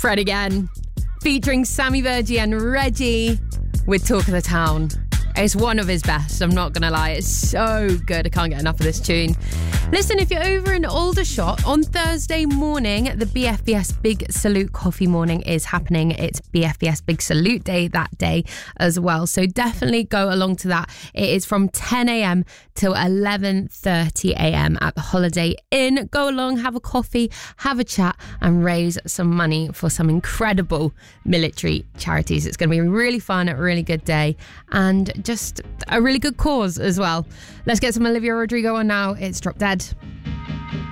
Fred again, featuring Sammy Virgie and Reggie with Talk of the Town. It's one of his best, I'm not going to lie. It's so good. I can't get enough of this tune. Listen, if you're over in Aldershot, on Thursday morning, the BFBS Big Salute Coffee Morning is happening. It's BFBS Big Salute Day that day as well. So definitely go along to that. It is from 10 a.m. till 11:30 a.m. at the Holiday Inn. Go along, have a coffee, have a chat and raise some money for some incredible military charities. It's going to be really fun, a really good day and just a really good cause as well. Let's get some Olivia Rodrigo on now. It's Drop Dead.